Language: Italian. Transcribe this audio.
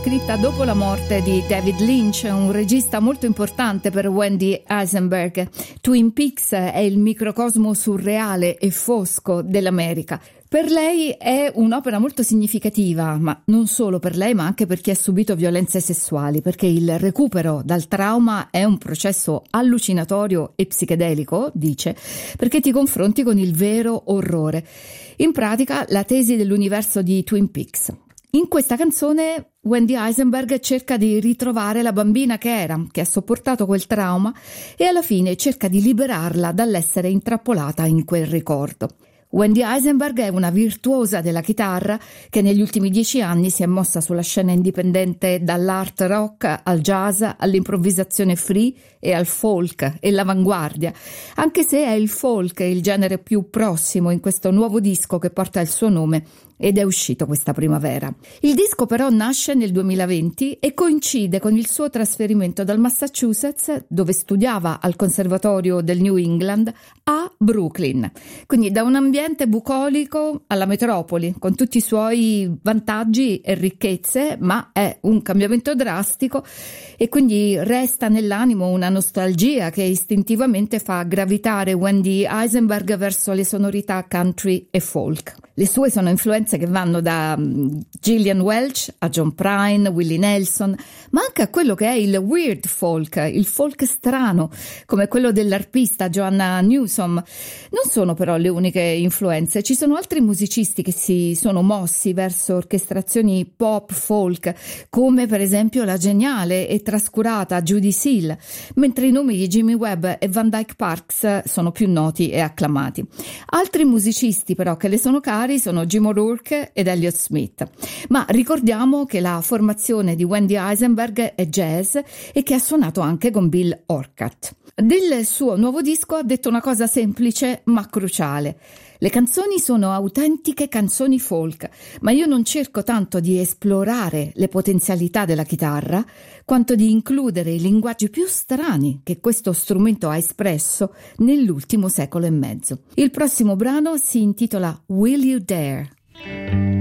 Scritta dopo la morte di David Lynch, un regista molto importante per Wendy Eisenberg. Twin Peaks è il microcosmo surreale e fosco dell'America. Per lei è un'opera molto significativa, ma non solo per lei, ma anche per chi ha subito violenze sessuali, perché il recupero dal trauma è un processo allucinatorio e psichedelico, dice, perché ti confronti con il vero orrore. In pratica, la tesi dell'universo di Twin Peaks. In questa canzone Wendy Eisenberg cerca di ritrovare la bambina che era, che ha sopportato quel trauma e alla fine cerca di liberarla dall'essere intrappolata in quel ricordo. Wendy Eisenberg è una virtuosa della chitarra che negli ultimi 10 anni si è mossa sulla scena indipendente dall'art rock al jazz, all'improvvisazione free e al folk e l'avanguardia, anche se è il folk il genere più prossimo in questo nuovo disco che porta il suo nome ed è uscito questa primavera. Il disco però nasce nel 2020 e coincide con il suo trasferimento dal Massachusetts, dove studiava al Conservatorio del New England, a Brooklyn. Quindi da un ambiente bucolico alla metropoli, con tutti i suoi vantaggi e ricchezze, ma è un cambiamento drastico e quindi resta nell'animo una nostalgia che istintivamente fa gravitare Wendy Eisenberg verso le sonorità country e folk. Le sue sono influenze che vanno da Gillian Welch a John Prine, Willie Nelson, ma anche a quello che è il weird folk, il folk strano, come quello dell'arpista Joanna Newsom. Non sono però le uniche influenze, ci sono altri musicisti che si sono mossi verso orchestrazioni pop folk, come per esempio la geniale e trascurata Judy Seal, mentre i nomi di Jimmy Webb e Van Dyke Parks sono più noti e acclamati. Altri musicisti però che le sono cari sono Jim O'Rourke ed Elliott Smith. Ma ricordiamo che la formazione di Wendy Eisenberg è jazz e che ha suonato anche con Bill Orcutt. Del suo nuovo disco ha detto una cosa semplice ma cruciale. Le canzoni sono autentiche canzoni folk, ma io non cerco tanto di esplorare le potenzialità della chitarra, quanto di includere i linguaggi più strani che questo strumento ha espresso nell'ultimo secolo e mezzo. Il prossimo brano si intitola Will You Dare?